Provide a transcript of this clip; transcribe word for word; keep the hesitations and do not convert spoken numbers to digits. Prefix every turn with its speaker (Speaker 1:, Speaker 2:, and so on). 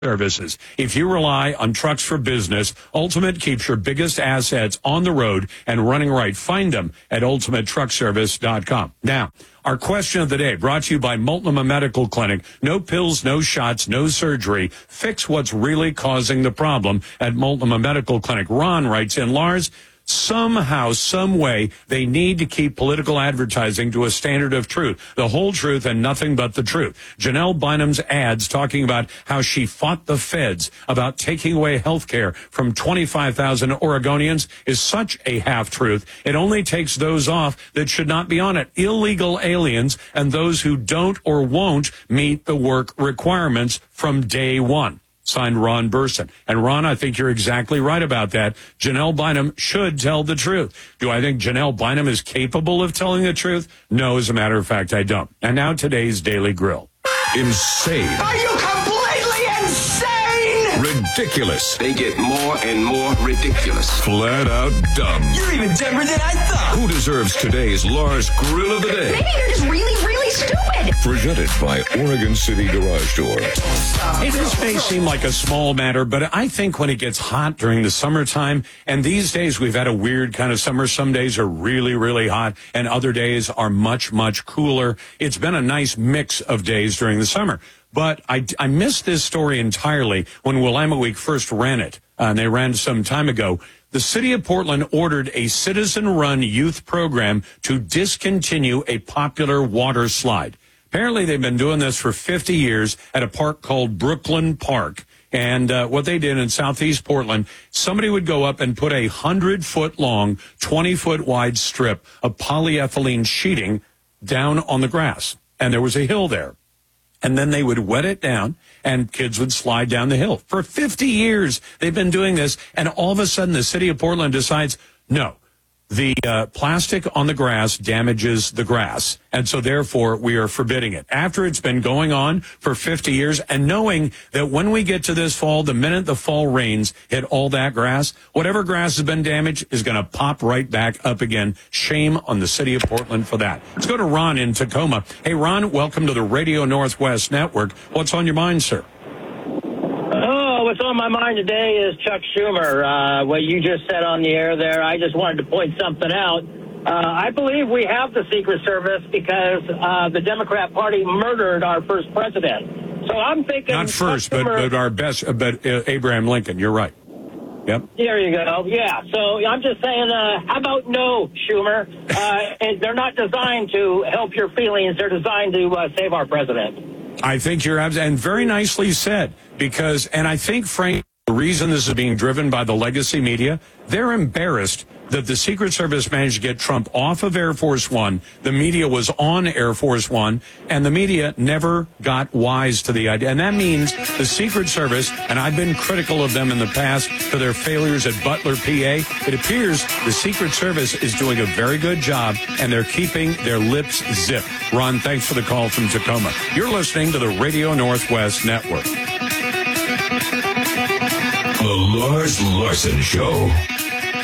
Speaker 1: Services. If you rely on trucks for business, Ultimate keeps your biggest assets on the road and running right. Find them at ultimate truck service dot com. Now, our question of the day brought to you by Multnomah Medical Clinic. No pills, no shots, no surgery. Fix what's really causing the problem at Multnomah Medical Clinic. Ron writes in, Lars, somehow, some way, they need to keep political advertising to a standard of truth. The whole truth and nothing but the truth. Janelle Bynum's ads talking about how she fought the feds about taking away health care from twenty-five thousand Oregonians is such a half-truth. It only takes those off that should not be on it. Illegal aliens and those who don't or won't meet the work requirements from day one. Signed, Ron Burson. And, Ron, I think you're exactly right about that. Janelle Bynum should tell the truth. Do I think Janelle Bynum is capable of telling the truth? No, as a matter of fact, I don't. And now today's Daily Grill.
Speaker 2: Insane.
Speaker 3: Are you completely insane?
Speaker 2: Ridiculous.
Speaker 4: They get more and more ridiculous.
Speaker 2: Flat out dumb.
Speaker 3: You're even dumber than I thought.
Speaker 2: Who deserves today's Lars Grill of the Day?
Speaker 5: Maybe you're just really, really stupid.
Speaker 2: Presented by Oregon City Garage Door.
Speaker 1: Hey, this may seem like a small matter, but I think when it gets hot during the summertime, and these days we've had a weird kind of summer. Some days are really, really hot, and other days are much, much cooler. It's been a nice mix of days during the summer. But I, I missed this story entirely when Willamette Week first ran it, uh, and they ran some time ago. The city of Portland ordered a citizen-run youth program to discontinue a popular water slide. Apparently, they've been doing this for fifty years at a park called Brooklyn Park. And uh, what they did in southeast Portland, somebody would go up and put a one hundred foot long, twenty foot wide strip of polyethylene sheeting down on the grass. And there was a hill there. And then they would wet it down, and kids would slide down the hill. For fifty years, they've been doing this, and all of a sudden, the city of Portland decides, no, the uh, plastic on the grass damages the grass, and so therefore, we are forbidding it. After it's been going on for fifty years, and knowing that when we get to this fall, the minute the fall rains hit all that grass, whatever grass has been damaged is going to pop right back up again. Shame on the city of Portland for that. Let's go to Ron in Tacoma. Hey, Ron, welcome to the Radio Northwest Network. What's on your mind, sir?
Speaker 6: Oh, what's on my mind today is Chuck Schumer. Uh, what you just said on the air there, I just wanted to point something out. Uh, I believe we have the Secret Service because uh, the Democrat Party murdered our first president. So I'm thinking...
Speaker 1: Not first, but, but our best, uh, but uh, Abraham Lincoln. You're right. Yep.
Speaker 6: There you go. Yeah. So I'm just saying, uh, how about no, Schumer? Uh, and they're not designed to help your feelings. They're designed to uh, save our president.
Speaker 1: I think you're absolutely, and very nicely said, because, and I think, Frank, the reason this is being driven by the legacy media, they're embarrassed that the Secret Service managed to get Trump off of Air Force One. The media was on Air Force One, and the media never got wise to the idea. And that means the Secret Service, and I've been critical of them in the past for their failures at Butler, P A. It appears the Secret Service is doing a very good job, and they're keeping their lips zipped. Ron, thanks for the call from Tacoma. You're listening to the Radio Northwest Network.
Speaker 2: The Lars Larson Show.